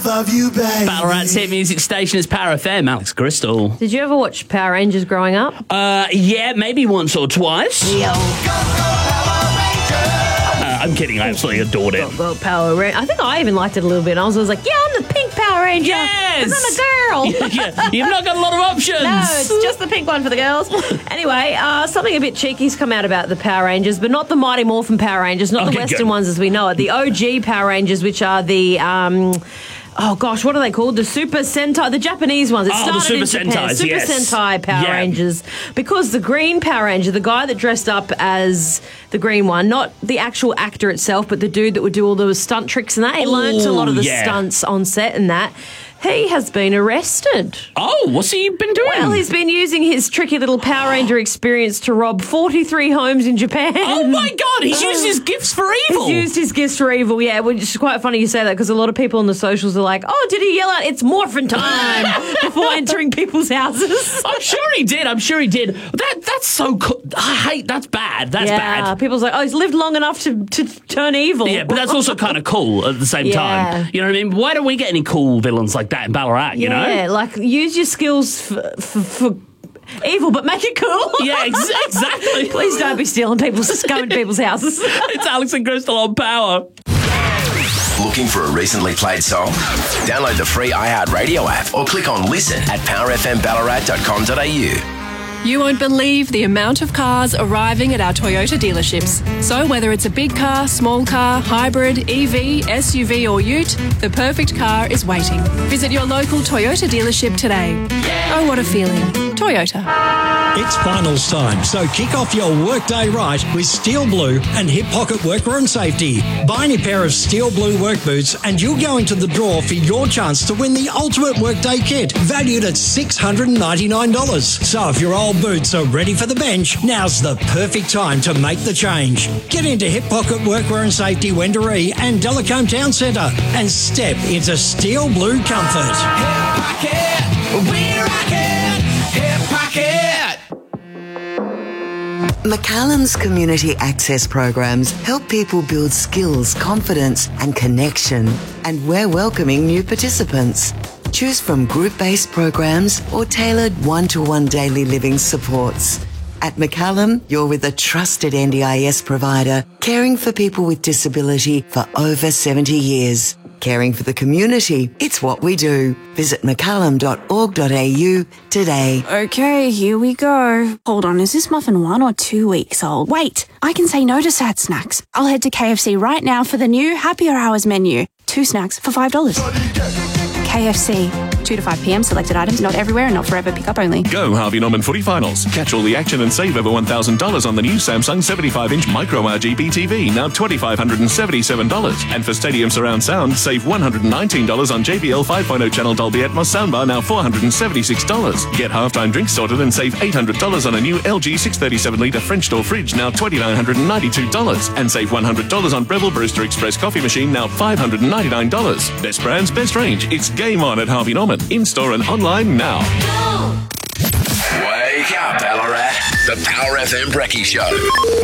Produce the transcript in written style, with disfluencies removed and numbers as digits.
love you, baby. Ballarat's hit music station is Power FM. Alex Crystal. Did you ever watch Power Rangers growing up? Yeah, maybe once or twice. I'm kidding. I absolutely adored it. Go Power Ranger. I think I even liked it a little bit. I was like, yeah, I'm the pink Power Ranger. Yes! 'Cause I'm a girl. Yeah, you've not got a lot of options. No, it's just the pink one for the girls. Anyway, something a bit cheeky's come out about the Power Rangers, but not the Mighty Morphin Power Rangers, not the Western ones as we know it. The OG Power Rangers, which are the... oh gosh, what are they called? The Super Sentai, the Japanese ones. It started the Super in Japan. Sentais, Super Sentai Power Rangers. Because the Green Power Ranger, the guy that dressed up as the green one, not the actual actor itself, but the dude that would do all the stunt tricks and that, he learnt a lot of the stunts on set and that. He has been arrested. Oh, what's he been doing? Well, he's been using his tricky little Power Ranger experience to rob 43 homes in Japan. Oh, my God. He's used his gifts for evil. He's used his gifts for evil, yeah, which is quite funny you say that because a lot of people on the socials are like, oh, did he yell out, it's morphin' time before entering people's houses? I'm sure he did. That's so cool. That's bad. That's bad. People's like, oh, he's lived long enough to turn evil. Yeah, but that's also kind of cool at the same time. You know what I mean? Why don't we get any cool villains like that in Ballarat, you know? Yeah, like use your skills for evil, but make it cool. Yeah, exactly. Please don't be stealing coming to people's houses. It's Alex and Crystal on Power. Looking for a recently played song? Download the free iHeartRadio app or click on listen at powerfmballarat.com.au. You won't believe the amount of cars arriving at our Toyota dealerships. So whether it's a big car, small car, hybrid, EV, SUV or ute, the perfect car is waiting. Visit your local Toyota dealership today. Oh, what a feeling. Toyota. It's finals time, so kick off your workday right with Steel Blue and Hip Pocket Workwear and Safety. Buy any pair of Steel Blue work boots and you'll go into the draw for your chance to win the ultimate workday kit, valued at $699. So if your old boots are ready for the bench, now's the perfect time to make the change. Get into Hip Pocket Workwear and Safety, Wendouree and Delacombe Town Centre and step into Steel Blue comfort. Hip Pocket, we rock it. Hip Pocket. McCallum's community access programs help people build skills, confidence and connection. And we're welcoming new participants. Choose from group-based programs or tailored one-to-one daily living supports. At McCallum, you're with a trusted NDIS provider, caring for people with disability for over 70 years. Caring for the community, it's what we do. Visit mccallum.org.au today. Okay, here we go. Hold on, is this muffin 1 or 2 weeks old? Wait, I can say no to sad snacks. I'll head to KFC right now for the new Happier Hours menu. 2 snacks for $5. KFC. 2 to 5 p.m. Selected items, not everywhere and not forever. Pick up only. Go Harvey Norman Footy Finals. Catch all the action and save over $1,000 on the new Samsung 75-inch Micro RGB TV, now $2,577. And for Stadium Surround Sound, save $119 on JBL 5.0 channel Dolby Atmos soundbar, now $476. Get halftime drinks sorted and save $800 on a new LG 637-litre French door fridge, now $2,992. And save $100 on Breville Brewster Express coffee machine, now $599. Best brands, best range. It's game on at Harvey Norman. In-store and online now. Wake up, Ballarat. The Power FM Brekkie Show.